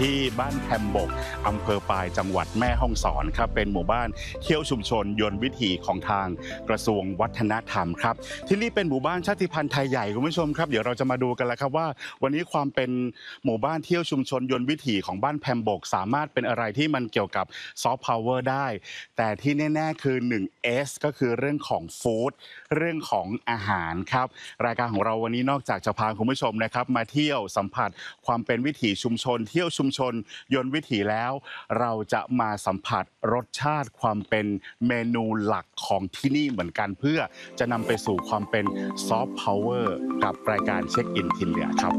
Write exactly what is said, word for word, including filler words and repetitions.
ที่บ้านแพมบกอำเภอปายจังหวัดแม่ฮ่องสอนครับเป็นหมู่บ้านเที่ยวชุมชนยนต์วิถีของทางกระทรวงวัฒนธรรมครับที่นี่เป็นหมู่บ้านชาติพันธุ์ไทยใหญ่คุณผู้ชมครับเดี๋ยวเราจะมาดูกันแล้วครับว่าวันนี้ความเป็นหมู่บ้านเที่ยวชุมชนยนต์วิถีของบ้านแพมบกสามารถเป็นอะไรที่มันเกี่ยวกับซอฟต์พาวเวอร์ได้แต่ที่แน่ๆคือ หนึ่ง เอส ก็คือเรื่องของฟู้ดเรื่องของอาหารครับรายการของเราวันนี้นอกจากจะพาคุณผู้ชมนะครับมาเที่ยวสัมผัสความเป็นวิถีชุมชนเที่ยวชุมชนยนต์วิถีแล้วเราจะมาสัมผัสรสชาติความเป็นเมนูหลักของที่นี่เหมือนกันเพื่อจะนำไปสู่ความเป็นซอฟต์พาวเวอร์กับรายการเช็คอินถิ่นเหนือครับ